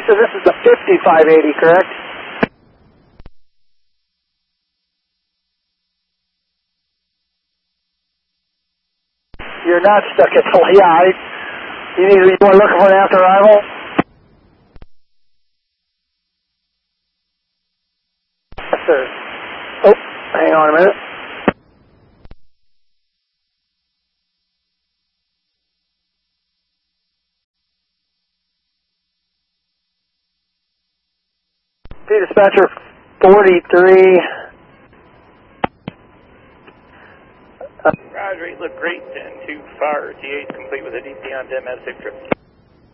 So this is the 5580, correct? You're not stuck at the, yeah, you want to look for an after arrival? Yes, sir. Oh, hang on a minute. P dispatcher 43. Roger, you look great. 10-2 fire. TA is complete with a DC on 10 safe trip.